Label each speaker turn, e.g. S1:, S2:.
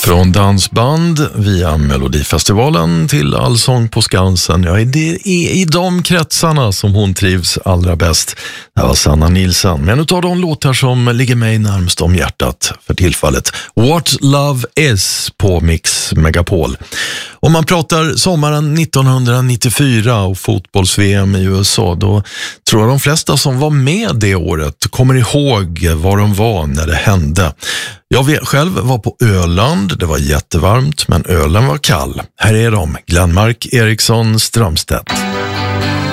S1: Från dansband via Melodifestivalen till Allsång på Skansen. Ja, det är i de kretsarna som hon trivs allra bäst. Det var Sanna Nilsson. Men utav de låtar som ligger mig närmast om hjärtat för tillfället. What Love Is på Mix Megapol. Om man pratar sommaren 1994 och fotbolls-VM i USA, då tror jag de flesta som var med det året kommer ihåg var de var när det hände. Jag själv var på Öland, det var jättevarmt men ölen var kall. Här är de, Glenmark Eriksson Strömstedt.